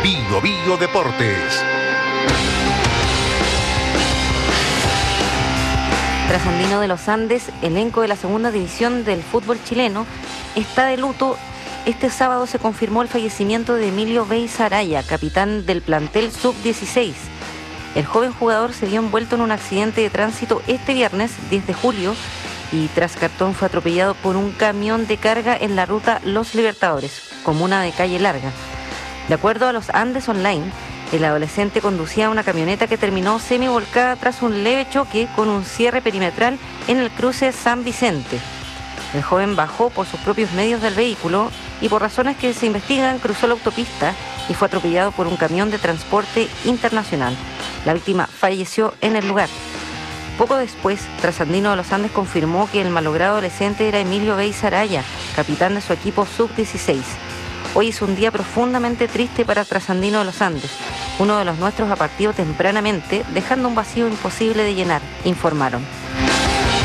Bio Bio Deportes. Trasandino de los Andes, elenco de la segunda división del fútbol chileno, está de luto. Este sábado se confirmó el fallecimiento de Emilio Beiza Araya, capitán del plantel sub-16. El joven jugador se vio envuelto en un accidente de tránsito este viernes 10 de julio y tras cartón fue atropellado por un camión de carga en la ruta Los Libertadores, comuna de Calle Larga. De acuerdo a los Andes Online, el adolescente conducía una camioneta que terminó semivolcada tras un leve choque con un cierre perimetral en el cruce San Vicente. El joven bajó por sus propios medios del vehículo y por razones que se investigan cruzó la autopista y fue atropellado por un camión de transporte internacional. La víctima falleció en el lugar. Poco después, Trasandino de los Andes confirmó que el malogrado adolescente era Emilio Beiza Araya, capitán de su equipo sub-16. Hoy es un día profundamente triste para Trasandino de los Andes. Uno de los nuestros ha partido tempranamente, dejando un vacío imposible de llenar, informaron.